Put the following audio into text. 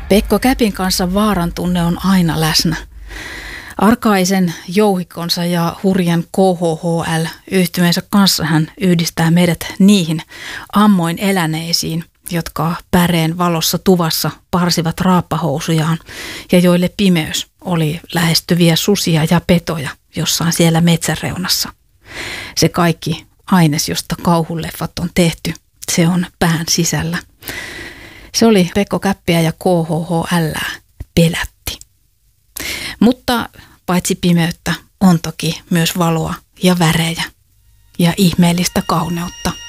Pekko Käpin kanssa vaaran tunne on aina läsnä. Arkaisen jouhikonsa ja hurjan KHHL-yhtymeensä kanssa hän yhdistää meidät niihin ammoin eläneisiin, jotka päreen valossa tuvassa parsivat raappahousujaan ja joille pimeys oli lähestyviä susia ja petoja jossain siellä metsänreunassa. Se kaikki aines, josta kauhuleffat on tehty, se on pään sisällä. Se oli Pekko Käppiä ja KHHL:ää pelätti. Mutta paitsi pimeyttä on toki myös valoa ja värejä ja ihmeellistä kauneutta.